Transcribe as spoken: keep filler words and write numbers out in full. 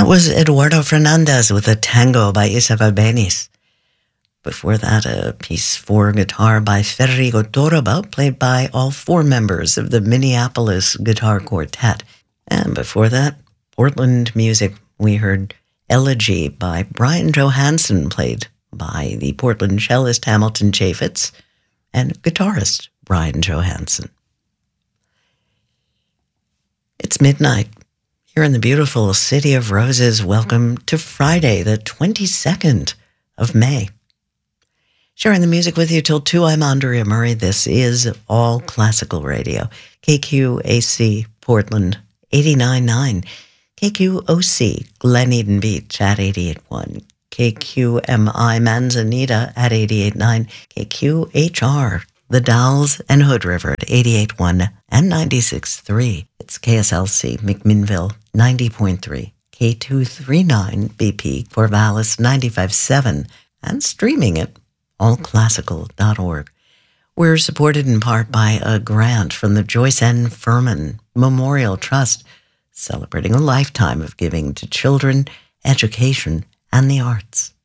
That was Eduardo Fernandez with a tango by Isabel Benis. Before that, a piece for guitar by Federico Torroba, played by all four members of the Minneapolis Guitar Quartet. And before that, Portland music. We heard Elegy by Brian Johansson, played by the Portland cellist Hamilton Chaffetz and guitarist Brian Johansson. It's midnight. Here in the beautiful City of Roses, welcome to Friday, the twenty-second of May. Sharing the music with you till two, I'm Andrea Murray. This is All Classical Radio. K Q A C Portland, eighty-nine point nine. K Q O C Glen Eden Beach at eighty-eight point one. K Q M I Manzanita at eighty-eight point nine. K Q H R The Dalles and Hood River at eighty-eight point one and ninety-six point three. It's K S L C McMinnville ninety point three. K two thirty-nine B P Corvallis ninety-five point seven. And streaming at all classical dot org. We're supported in part by a grant from the Joyce N. Furman Memorial Trust, celebrating a lifetime of giving to children, education, and the arts.